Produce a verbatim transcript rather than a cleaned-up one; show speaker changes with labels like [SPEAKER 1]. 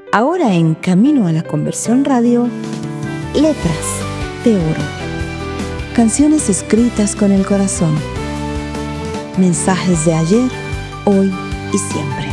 [SPEAKER 1] Ahora en Camino a la Conversión Radio, Letras de Oro. Canciones escritas con el corazón. Mensajes de ayer, hoy y siempre.